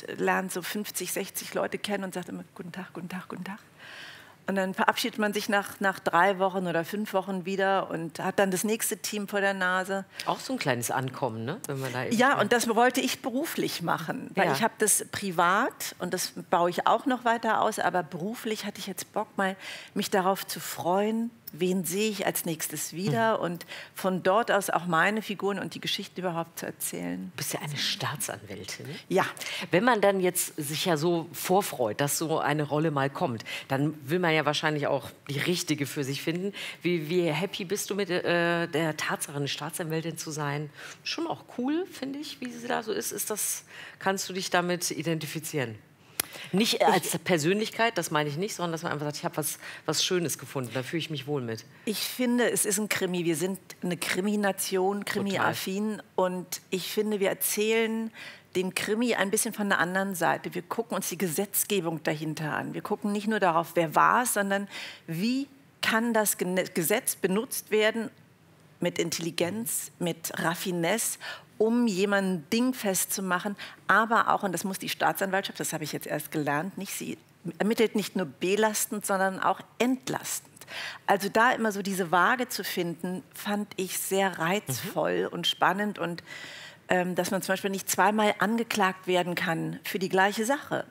lernt so 50, 60 Leute kennen und sagt immer guten Tag, guten Tag, guten Tag. Und dann verabschiedet man sich nach 3 Wochen oder 5 Wochen wieder und hat dann das nächste Team vor der Nase. Auch so ein kleines Ankommen, ne? Wenn man da ja, und das wollte ich beruflich machen, weil ich habe das privat und das baue ich auch noch weiter aus, aber beruflich hatte ich jetzt Bock, mal mich darauf zu freuen, wen sehe ich als nächstes wieder und von dort aus auch meine Figuren und die Geschichte überhaupt zu erzählen. Du bist ja eine Staatsanwältin. Ja. Wenn man dann jetzt sich ja so vorfreut, dass so eine Rolle mal kommt, dann will man ja wahrscheinlich auch die richtige für sich finden. Wie happy bist du mit der Tatsache, eine Staatsanwältin zu sein? Schon auch cool, finde ich, wie sie da so ist. Kannst du dich damit identifizieren? Nicht als Persönlichkeit, das meine ich nicht, sondern dass man einfach sagt, ich habe was Schönes gefunden, da fühle ich mich wohl mit. Ich finde, es ist ein Krimi. Wir sind eine Krimi-Nation, Krimi-affin. Und ich finde, wir erzählen den Krimi ein bisschen von der anderen Seite. Wir gucken uns die Gesetzgebung dahinter an. Wir gucken nicht nur darauf, wer war es, sondern wie kann das Gesetz benutzt werden mit Intelligenz, mit Raffinesse, um jemanden dingfest zu machen, aber auch, und das muss die Staatsanwaltschaft, das habe ich jetzt erst gelernt, sie ermittelt nicht nur belastend, sondern auch entlastend. Also da immer so diese Waage zu finden, fand ich sehr reizvoll und spannend und dass man zum Beispiel nicht zweimal angeklagt werden kann für die gleiche Sache.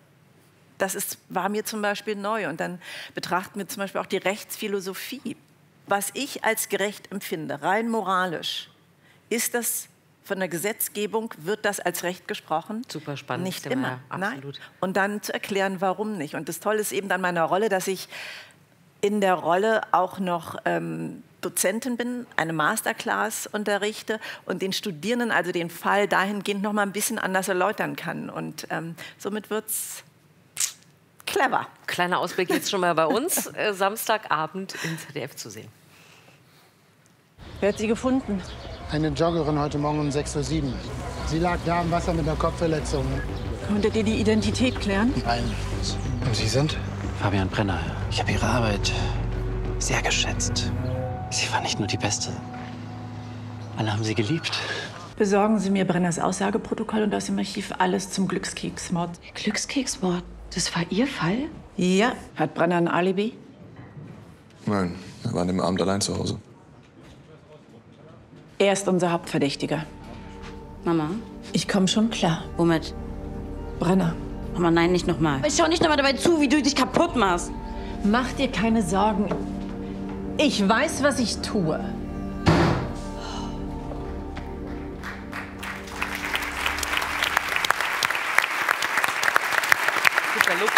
War mir zum Beispiel neu und dann betrachten wir zum Beispiel auch die Rechtsphilosophie. Was ich als gerecht empfinde, rein moralisch, ist das von der Gesetzgebung, wird das als Recht gesprochen? Super spannend. Nicht immer. Ja, absolut. Nein. Und dann zu erklären, warum nicht. Und das Tolle ist eben an meiner Rolle, dass ich in der Rolle auch noch Dozentin bin, eine Masterclass unterrichte und den Studierenden, also den Fall dahingehend noch mal ein bisschen anders erläutern kann. Und somit wird es clever. Kleiner Ausblick jetzt schon mal bei uns, Samstagabend im ZDF zu sehen. Wer hat sie gefunden? Eine Joggerin heute Morgen um 6:07 Uhr. Sie lag da im Wasser mit einer Kopfverletzung. Konntet ihr die Identität klären? Nein. Und Sie sind? Fabian Brenner. Ich habe Ihre Arbeit sehr geschätzt. Sie war nicht nur die Beste. Alle haben Sie geliebt. Besorgen Sie mir Brenners Aussageprotokoll und aus dem Archiv alles zum Glückskeksmord. Glückskeksmord? Das war Ihr Fall? Ja. Hat Brenner ein Alibi? Nein, wir waren dem Abend allein zu Hause. Er ist unser Hauptverdächtiger. Mama? Ich komme schon klar. Womit? Brenner. Mama, nein, nicht nochmal. Ich schau nicht nochmal dabei zu, wie du dich kaputt machst. Mach dir keine Sorgen. Ich weiß, was ich tue. Guter Look.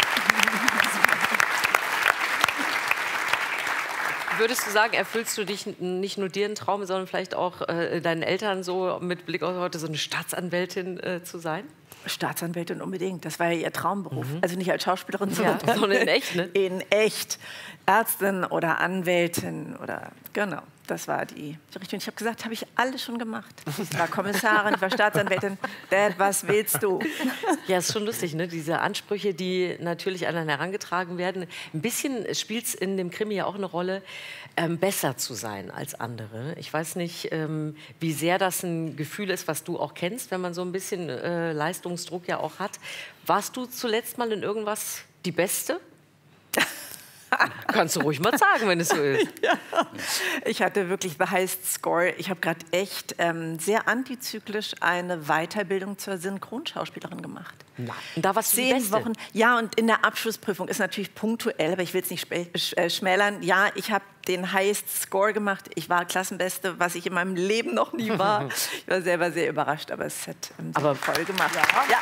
Würdest du sagen, erfüllst du dich nicht nur dir einen Traum, sondern vielleicht auch deinen Eltern so mit Blick auf heute so eine Staatsanwältin zu sein? Staatsanwältin unbedingt. Das war ja ihr Traumberuf. Also nicht als Schauspielerin, sondern in echt, ne? In echt. Ärztin oder Anwältin oder genau. Das war die Richtung. Ich habe gesagt, habe ich alles schon gemacht. Ich war Kommissarin, ich war Staatsanwältin. Dad, was willst du? Ja, ist schon lustig, ne? Diese Ansprüche, die natürlich an einen herangetragen werden. Ein bisschen spielt es in dem Krimi ja auch eine Rolle, besser zu sein als andere. Ich weiß nicht, wie sehr das ein Gefühl ist, was du auch kennst, wenn man so ein bisschen Leistungsdruck ja auch hat. Warst du zuletzt mal in irgendwas die Beste? Kannst du ruhig mal sagen, wenn es so ist. Ja. Ich hatte wirklich the highest score. Ich habe gerade echt sehr antizyklisch eine Weiterbildung zur Synchronschauspielerin gemacht. Na, und da warst du die 10 Beste. Wochen. Ja, und in der Abschlussprüfung ist natürlich punktuell, aber ich will es nicht schmälern. Ja, ich habe den highest score gemacht. Ich war Klassenbeste, was ich in meinem Leben noch nie war. Ich war selber sehr überrascht, aber es hat voll gemacht. Ja. Ja.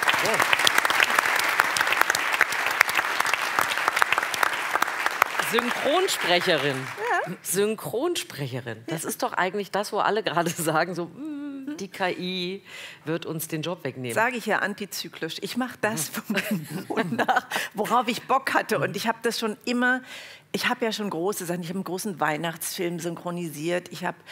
Synchronsprecherin. Ja. Synchronsprecherin. Das ist doch eigentlich das, wo alle gerade sagen, so, die KI wird uns den Job wegnehmen. Sage ich ja antizyklisch. Ich mache das, worauf ich Bock hatte. Und ich habe das schon immer, ich habe ja schon große Sachen. Ich habe einen großen Weihnachtsfilm synchronisiert. Ich habe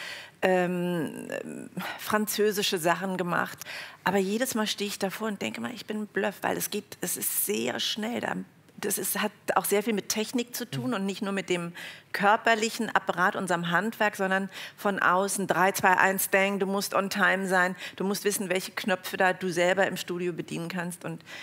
französische Sachen gemacht. Aber jedes Mal stehe ich davor und denke mal, ich bin ein Bluff, weil es ist sehr schnell. Hat auch sehr viel mit Technik zu tun und nicht nur mit dem körperlichen Apparat, unserem Handwerk, sondern von außen. 3, 2, 1, Dang, du musst on time sein, du musst wissen, welche Knöpfe da du selber im Studio bedienen kannst. Und